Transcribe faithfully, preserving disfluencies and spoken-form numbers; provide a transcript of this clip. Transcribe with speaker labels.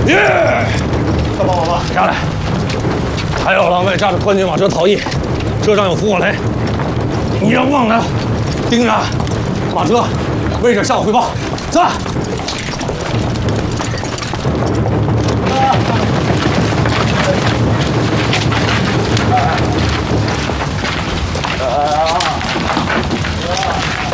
Speaker 1: 耶！快帮我吧，下来！还有狼卫扎着宽肩马车逃逸，车上有伏火雷，你要忘了盯着马车，卫着向我汇报。走。